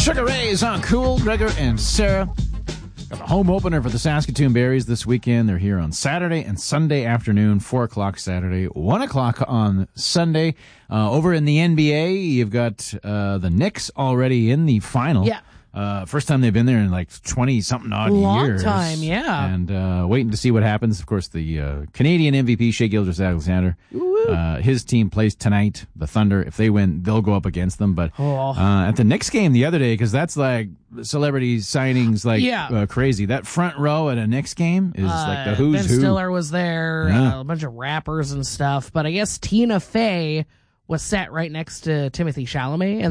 Sugar Ray's on Cool, Gregor and Sarah. Got the home opener for the Saskatoon Berries this weekend. They're here on Saturday and Sunday afternoon, 4 o'clock Saturday, 1 o'clock on Sunday. Over in the NBA, you've got the Knicks already in the final. Yeah. First time they've been there in like 20-something odd years. Long time, yeah. And waiting to see what happens. Of course, the Canadian MVP, Shai Gilgeous-Alexander, his team plays tonight, the Thunder. If they win, they'll go up against them. But at the Knicks game the other day, because that's like celebrity signings crazy. That front row at a Knicks game is like the who's Ben who. Stiller was there, a bunch of rappers and stuff. But I guess Tina Fey was sat right next to Timothy Chalamet.